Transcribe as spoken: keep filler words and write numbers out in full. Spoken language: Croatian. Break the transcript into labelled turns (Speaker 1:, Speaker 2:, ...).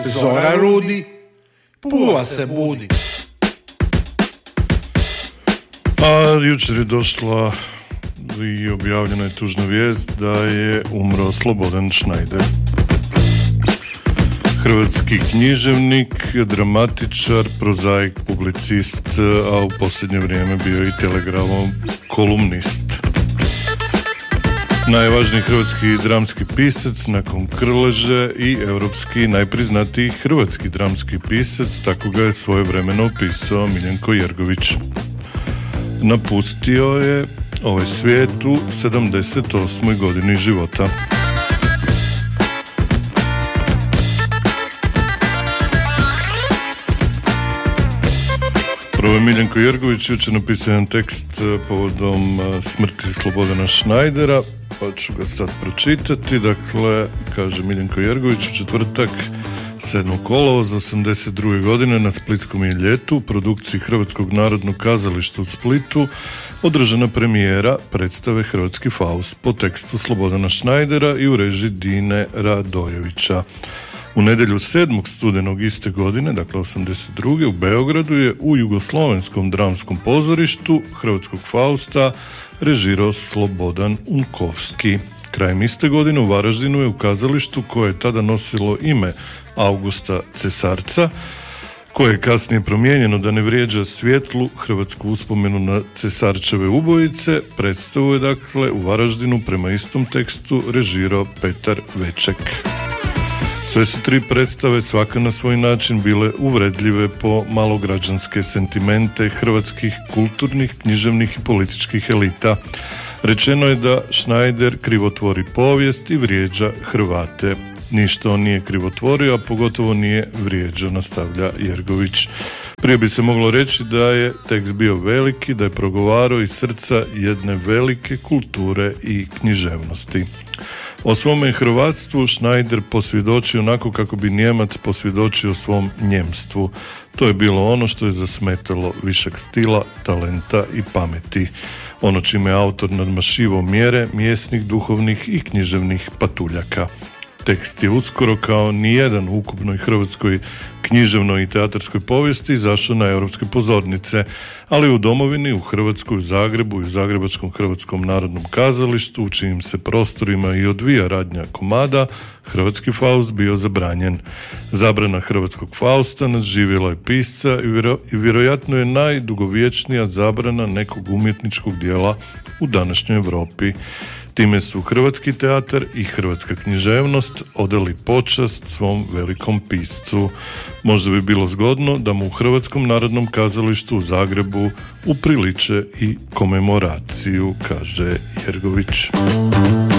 Speaker 1: Zora rudi, Pula se budi.
Speaker 2: A jučer je došla i objavljena je tužna vijest da je umro Slobodan Schneider. Hrvatski književnik, dramatičar, prozaik, publicist, a u posljednje vrijeme bio i Telegramov kolumnist. Najvažniji hrvatski dramski pisac nakon Krleže i europski najpriznatiji hrvatski dramski pisac, tako ga je svojevremeno opisao Miljenko Jergović. Napustio je ovaj svijet u sedamdeset osmoj godini života. Prvo je Miljenko Jergović jučer napisao jedan tekst povodom smrti Slobodana Schneidera, pa ću ga sad pročitati. Dakle, kaže Miljenko Jergović, u četvrtak sedmog kolovoza osamdeset druge godine na Splitskom je ljetu u produkciji Hrvatskog narodnog kazališta u Splitu održana premijera predstave Hrvatski Faust po tekstu Slobodana Schneidera i u režiji Dine Radojevića. U nedjelju sedmog studenog iste godine, dakle osamdeset druge u Beogradu je u Jugoslovenskom dramskom pozorištu Hrvatskog Fausta režirao Slobodan Unkovski. Krajem iste godine u Varaždinu je u kazalištu koje je tada nosilo ime Augusta Cesarca, koje je kasnije promijenjeno da ne vrijeđa svijetlu hrvatsku uspomenu na Cesarčeve ubojice, predstavu je dakle u Varaždinu prema istom tekstu režirao Petar Veček. Sve su tri predstave svaka na svoj način bile uvredljive po malograđanske sentimente hrvatskih kulturnih, književnih i političkih elita. Rečeno je da Schneider krivotvori povijest i vrijeđa Hrvate. Ništa on nije krivotvorio, a pogotovo nije vrijeđao, nastavlja Jergović. Prije bi se moglo reći da je tekst bio veliki, da je progovarao iz srca jedne velike kulture i književnosti. O svome hrvatstvu Schneider posvjedočio onako kako bi Nijemac posvjedočio svom njemstvu. To je bilo ono što je zasmetalo višak stila, talenta i pameti. Ono čime je autor nadmašivao mjere mjesnih, duhovnih i književnih patuljaka. Tekst je uskoro kao nijedan u ukupnoj hrvatskoj književnoj i teatarskoj povijesti izašao na europske pozornice, ali u domovini, u Hrvatskoj, u Zagrebu i u Zagrebačkom Hrvatskom narodnom kazalištu, u čijim se prostorima i odvija radnja komada, Hrvatski Faust bio zabranjen. Zabrana Hrvatskog Fausta nadživjela je pisca i, vjero, i vjerojatno je najdugovječnija zabrana nekog umjetničkog dijela u današnjoj Europi. Time su hrvatski teatar i hrvatska književnost odali počast svom velikom piscu. Možda bi bilo zgodno da mu u Hrvatskom narodnom kazalištu u Zagrebu upriliče i komemoraciju, kaže Jergović.